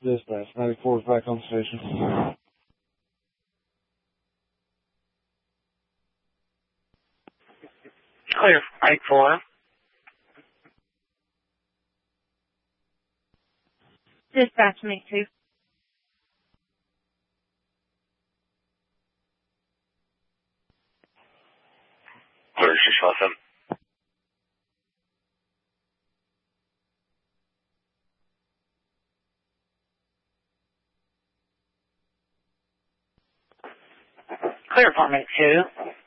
Dispatch, 94 is back on the station. Clear, 84. Dispatch, make 2. Clear, 657. Clear, 4 make 2.